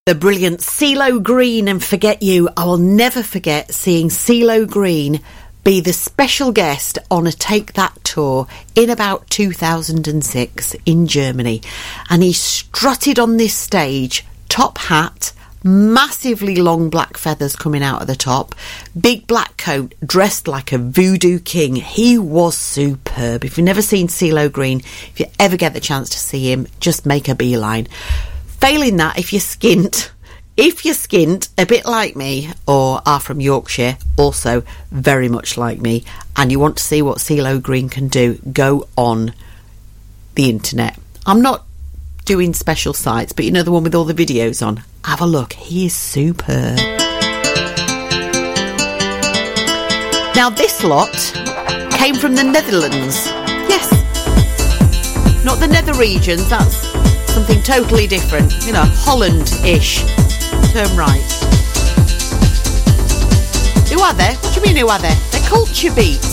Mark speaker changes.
Speaker 1: The brilliant CeeLo Green and Forget You. I will never forget seeing CeeLo Green be the special guest on a Take That tour in about 2006 in Germany. And he strutted on this stage, top hat, massively long black feathers coming out of the top, big black coat, dressed like a voodoo king. He was superb. If you've never seen CeeLo Green, if you ever get the chance to see him, just make a beeline. Failing that, if you're skint, a bit like me, or are from Yorkshire, also very much like me, and you want to see what CeeLo Green can do, go on the internet. I'm not doing special sites, but you know the one with all the videos on? Have a look. He is superb. Now this lot came from the Netherlands. Yes. Not the nether regions, that's something totally different. You know, Holland-ish. Term right. Who are they? What do you mean who are they? They're Culture Beats.